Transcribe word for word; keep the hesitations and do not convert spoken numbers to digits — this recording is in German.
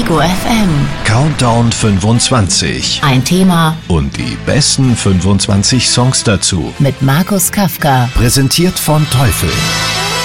Ego F M. Countdown fünfundzwanzig. Ein Thema Und die besten fünfundzwanzig Songs dazu. mit Markus Kafka. Präsentiert von Teufel.